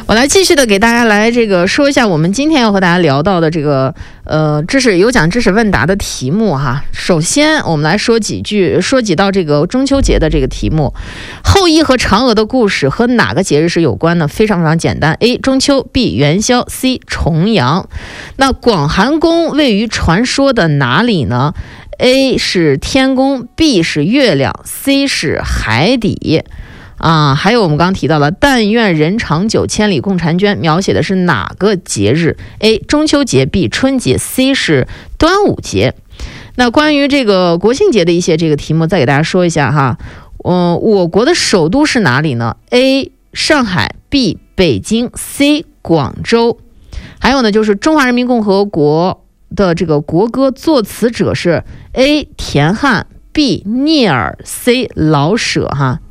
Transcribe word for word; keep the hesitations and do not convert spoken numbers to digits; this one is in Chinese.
我来继续的给大家来这个说一下我们今天要和大家聊到的这个呃知识有奖知识问答的题目哈。首先我们来说几句，说几道这个中秋节的这个题目。后羿和嫦娥的故事和哪个节日是有关呢？非常非常简单 ，A 中秋 ，B 元宵 ，C 重阳。那广寒宫位于传说的哪里呢？A 是天宫 ，B 是月亮 ，C 是海底。啊，还有我们刚刚提到了但愿人长久，千里共婵娟，描写的是哪个节日 ？A 中秋节 ，B 春节 ，C 是端午节。那关于这个国庆节的一些这个题目，再给大家说一下哈。嗯，我国的首都是哪里呢 ？A 上海 ，B 北京 ，C 广州。还有呢，就是中华人民共和国的这个国歌作词者是 A 田汉。B 聂耳 C 老舍哈。